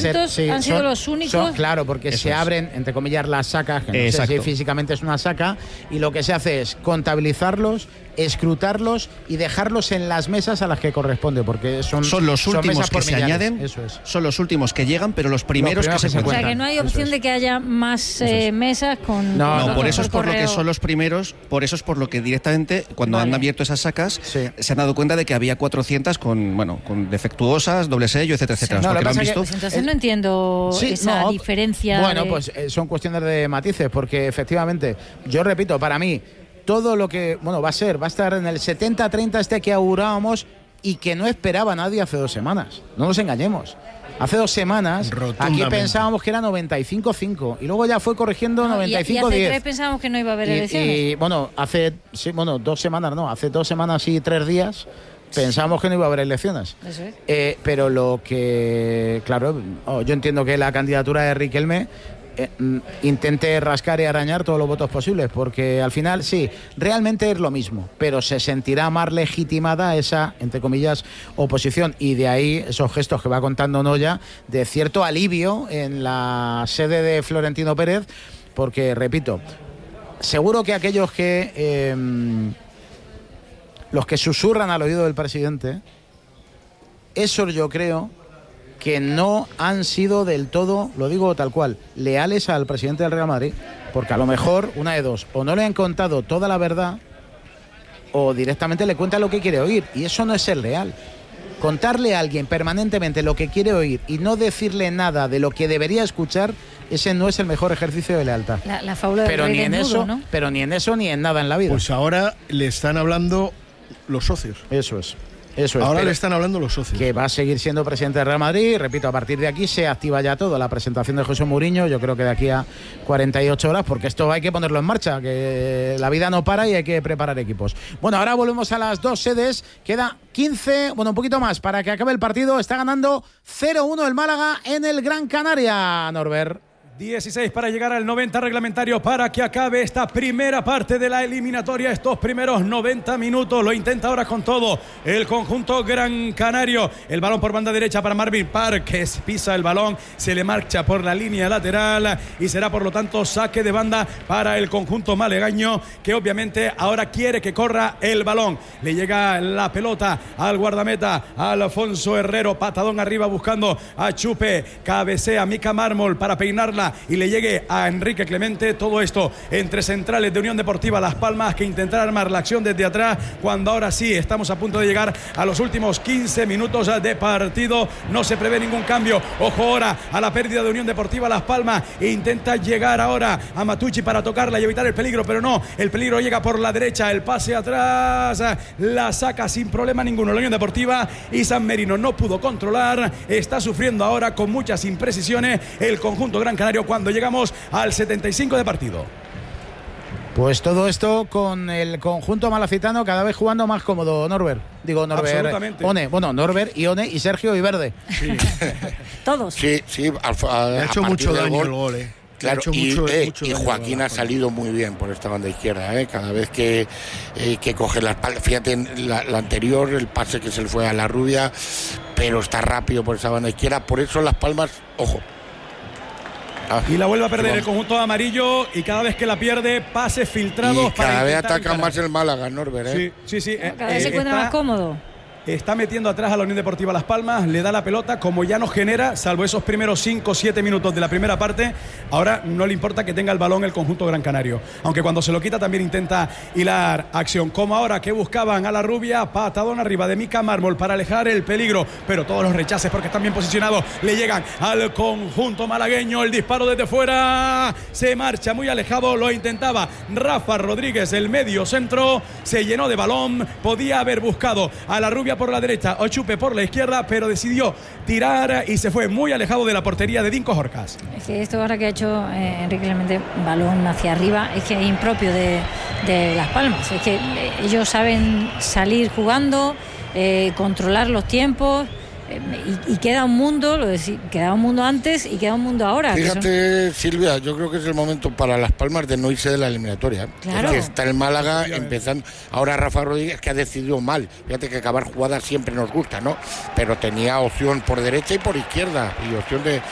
momentos han sido los únicos. Claro, porque se abren, entre comillas, las sacas, que no sé si físicamente es una saca, y lo que se hace es contabilizarlos, escrutarlos y dejarlos en las mesas a las que corresponde, porque son los últimos que se añaden, son los últimos que llegan, pero los primeros que se cuentan. O sea, que no hay opción de que haya más mesas con... No, por eso es por lo que son los primeros, por eso es por lo que directamente, cuando han abierto esas sacas, se han dado cuenta de que había 400 con defectuosas, doble sello, etcétera, etcétera. No, lo han visto. Pues entonces no entiendo esa diferencia. Bueno, pues son cuestiones de matices, porque efectivamente, yo repito, para mí, todo lo que va a estar en el 70-30 que augurábamos y que no esperaba nadie hace 2 semanas. No nos engañemos. Hace 2 semanas aquí pensábamos que era 95-5 y luego ya fue corrigiendo 95-10. Y hace 3 pensábamos que no iba a haber elecciones. Y hace 2 semanas no, hace 2 semanas y 3 días pensábamos que no iba a haber elecciones. Eso es. Pero lo que, claro, yo entiendo que la candidatura de Riquelme intente rascar y arañar todos los votos posibles, porque al final sí, realmente es lo mismo, pero se sentirá más legitimada esa, entre comillas, oposición, y de ahí esos gestos que va contando Noya de cierto alivio en la sede de Florentino Pérez, porque, repito, seguro que aquellos que los que susurran al oído del presidente, esos yo creo que no han sido del todo, lo digo tal cual, leales al presidente del Real Madrid, porque a lo mejor una de dos, o no le han contado toda la verdad o directamente le cuenta lo que quiere oír, y eso no es ser leal. Contarle a alguien permanentemente lo que quiere oír y no decirle nada de lo que debería escuchar, ese no es el mejor ejercicio de lealtad. La fábula del rey desnudo, ¿no? Pero ni en eso ni en nada en la vida. Pues ahora le están hablando los socios. Eso es. Ahora le están hablando los socios. Que va a seguir siendo presidente del Real Madrid. Repito, a partir de aquí se activa ya todo. La presentación de José Mourinho, yo creo que de aquí a 48 horas, porque esto hay que ponerlo en marcha, que la vida no para y hay que preparar equipos. Bueno, ahora volvemos a las 2 sedes. Queda 15, un poquito más para que acabe el partido. Está ganando 0-1 el Málaga en el Gran Canaria, Norbert. 16 para llegar al 90 reglamentario para que acabe esta primera parte de la eliminatoria, estos primeros 90 minutos. Lo intenta ahora con todo el conjunto Gran Canario. El balón por banda derecha para Marvin Parques, pisa el balón, se le marcha por la línea lateral y será por lo tanto saque de banda para el conjunto malagueño, que obviamente ahora quiere que corra el balón. Le llega la pelota al guardameta Alfonso Herrero, patadón arriba buscando a Chupe, cabecea Mica Mármol para peinarla y le llegue a Enrique Clemente. Todo esto entre centrales de Unión Deportiva Las Palmas, que intentará armar la acción desde atrás, cuando ahora sí estamos a punto de llegar a los últimos 15 minutos de partido. No se prevé ningún cambio. Ojo ahora a la pérdida de Unión Deportiva Las Palmas. Intenta llegar ahora a Matucci para tocarla y evitar el peligro, pero no, el peligro llega por la derecha, el pase atrás la saca sin problema ninguno la Unión Deportiva, y San Merino no pudo controlar. Está sufriendo ahora con muchas imprecisiones el conjunto Gran Canario cuando llegamos al 75 de partido. Pues todo esto con el conjunto malacitano cada vez jugando más cómodo, Norbert. Digo, Norbert. Absolutamente. One. Bueno, Norbert, Ione y Sergio y Verde. Sí. Todos. Sí. Ha hecho mucho daño el gol, Claro, mucho y Joaquín ha salido muy bien por esta banda izquierda, cada vez que coge la espalda. Fíjate, la anterior, el pase que se le fue a la rubia, pero está rápido por esa banda izquierda. Por eso Las Palmas, ojo. Y la vuelve a perder el conjunto amarillo, y cada vez que la pierde, pases filtrados. Y cada vez ataca más el Málaga, Norbert. Sí. Cada vez se encuentra más cómodo. Está metiendo atrás a la Unión Deportiva Las Palmas, le da la pelota, como ya no genera, salvo esos primeros 5 o 7 minutos de la primera parte, ahora no le importa que tenga el balón el conjunto Gran Canario, aunque cuando se lo quita también intenta hilar acción, como ahora que buscaban a la rubia, patadón arriba de Mica Mármol para alejar el peligro, pero todos los rechaces, porque están bien posicionados, le llegan al conjunto malagueño. El disparo desde fuera se marcha muy alejado, lo intentaba Rafa Rodríguez, el medio centro, se llenó de balón, podía haber buscado a la rubia por la derecha o Chupe por la izquierda, pero decidió tirar y se fue muy alejado de la portería de Dinko Jorcas. Es que esto ahora que ha hecho Enrique Clemente, balón hacia arriba, es que es impropio de Las Palmas. Es que ellos saben salir jugando, controlar los tiempos, y queda un mundo, queda un mundo antes y queda un mundo ahora. Fíjate, Silvia, yo creo que es el momento para Las Palmas de no irse de la eliminatoria. Claro. Es que está el Málaga empezando. Ahora Rafa Rodríguez, que ha decidido mal. Fíjate que acabar jugadas siempre nos gusta, ¿no? Pero tenía opción por derecha y por izquierda, y opción de